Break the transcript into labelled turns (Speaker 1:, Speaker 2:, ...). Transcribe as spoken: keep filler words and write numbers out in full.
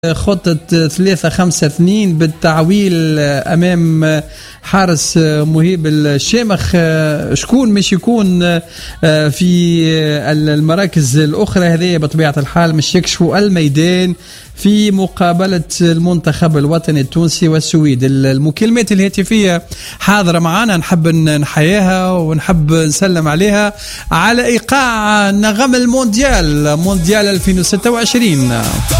Speaker 1: خطة ثلاثة خمسة اثنين بالتعويل أمام حارس مهيب الشامخ. شكون مش يكون في المراكز الأخرى هذه بطبيعة الحال مش يكشفوا الميدان في مقابلة المنتخب الوطني التونسي والسويد. المكالمات الهاتفية حاضرة معنا، نحب نحياها ونحب نسلم عليها على إيقاع نغم المونديال مونديال ألفين وستة وعشرين.